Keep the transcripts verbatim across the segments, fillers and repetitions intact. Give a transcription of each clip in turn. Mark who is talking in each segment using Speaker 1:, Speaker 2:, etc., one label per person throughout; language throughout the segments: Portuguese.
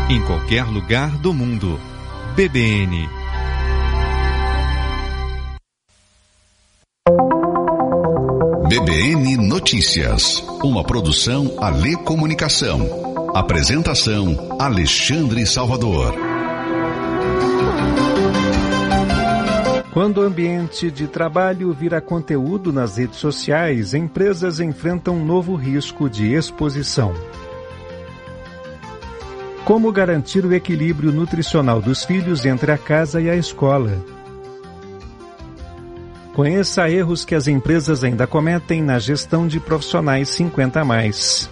Speaker 1: em qualquer lugar do mundo. B B N.
Speaker 2: B B N Notícias, uma produção Alê Comunicação. Apresentação Alexandre Salvador.
Speaker 3: Quando o ambiente de trabalho vira conteúdo nas redes sociais, empresas enfrentam um novo risco de exposição. Como garantir o equilíbrio nutricional dos filhos entre a casa e a escola? Conheça erros que as empresas ainda cometem na gestão de profissionais cinquenta a mais.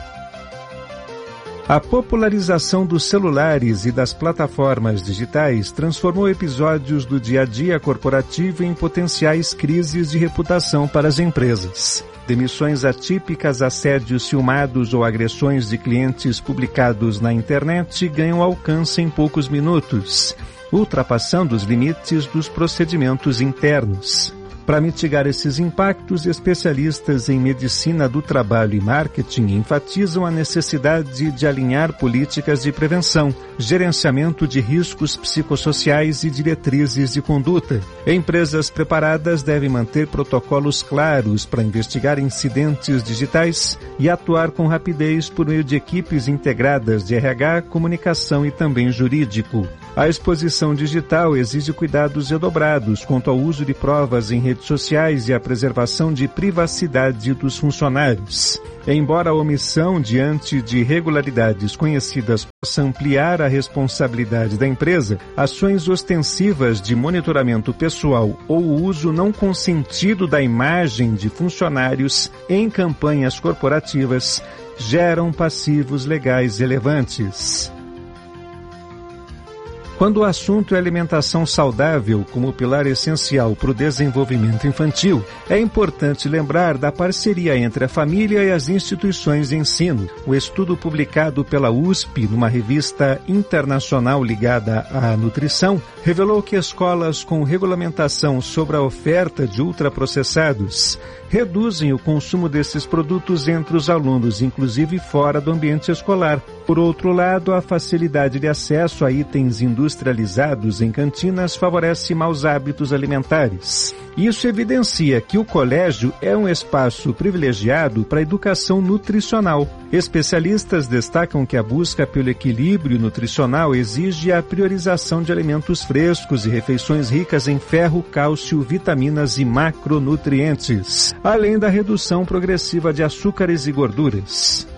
Speaker 3: A popularização dos celulares e das plataformas digitais transformou episódios do dia a dia corporativo em potenciais crises de reputação para as empresas. Demissões atípicas, assédios filmados ou agressões de clientes publicados na internet ganham alcance em poucos minutos, ultrapassando os limites dos procedimentos internos. Para mitigar esses impactos, especialistas em medicina do trabalho e marketing enfatizam a necessidade de alinhar políticas de prevenção, gerenciamento de riscos psicossociais e diretrizes de conduta. Empresas preparadas devem manter protocolos claros para investigar incidentes digitais e atuar com rapidez por meio de equipes integradas de R H, comunicação e também jurídico. A exposição digital exige cuidados redobrados quanto ao uso de provas em redes sociais e a preservação de privacidade dos funcionários. Embora a omissão diante de irregularidades conhecidas possa ampliar a responsabilidade da empresa, ações ostensivas de monitoramento pessoal ou o uso não consentido da imagem de funcionários em campanhas corporativas geram passivos legais relevantes. Quando o assunto é alimentação saudável como pilar essencial para o desenvolvimento infantil, é importante lembrar da parceria entre a família e as instituições de ensino. O estudo publicado pela U S P numa revista internacional ligada à nutrição revelou que escolas com regulamentação sobre a oferta de ultraprocessados reduzem o consumo desses produtos entre os alunos, inclusive fora do ambiente escolar. Por outro lado, a facilidade de acesso a itens industrializados em cantinas favorece maus hábitos alimentares. Isso evidencia que o colégio é um espaço privilegiado para a educação nutricional. Especialistas destacam que a busca pelo equilíbrio nutricional exige a priorização de alimentos frescos e refeições ricas em ferro, cálcio, vitaminas e macronutrientes, além da redução progressiva de açúcares e gorduras.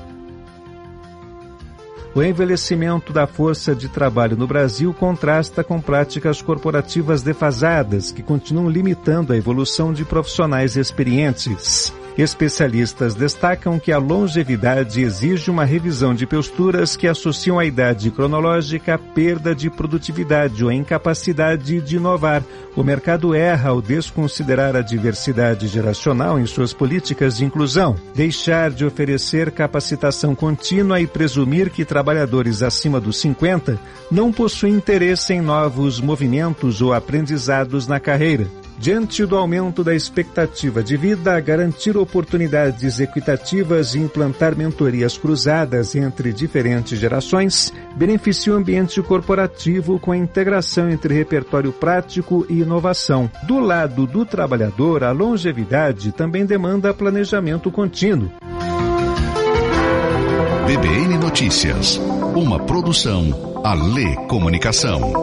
Speaker 3: O envelhecimento da força de trabalho no Brasil contrasta com práticas corporativas defasadas que continuam limitando a evolução de profissionais experientes. Especialistas destacam que a longevidade exige uma revisão de posturas que associam a idade cronológica à perda de produtividade ou à incapacidade de inovar. O mercado erra ao desconsiderar a diversidade geracional em suas políticas de inclusão, deixar de oferecer capacitação contínua e presumir que trabalhadores acima dos cinquenta não possuem interesse em novos movimentos ou aprendizados na carreira. Diante do aumento da expectativa de vida, garantir oportunidades equitativas e implantar mentorias cruzadas entre diferentes gerações beneficia o ambiente corporativo com a integração entre repertório prático e inovação. Do lado do trabalhador, a longevidade também demanda planejamento contínuo.
Speaker 2: B B N Notícias, uma produção Alê Comunicação.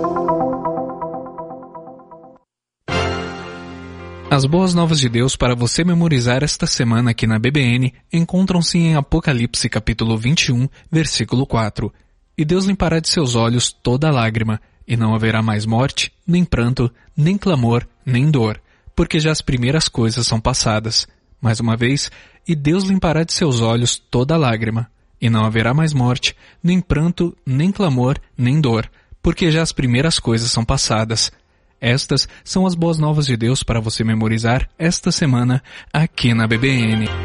Speaker 4: As boas novas de Deus para você memorizar esta semana aqui na B B N encontram-se em Apocalipse capítulo vinte e um, versículo quatro. E Deus limpará de seus olhos toda lágrima, e não haverá mais morte, nem pranto, nem clamor, nem dor, porque já as primeiras coisas são passadas. Mais uma vez, e Deus limpará de seus olhos toda lágrima, e não haverá mais morte, nem pranto, nem clamor, nem dor, porque já as primeiras coisas são passadas. Estas são as boas novas de Deus para você memorizar esta semana aqui na B B N.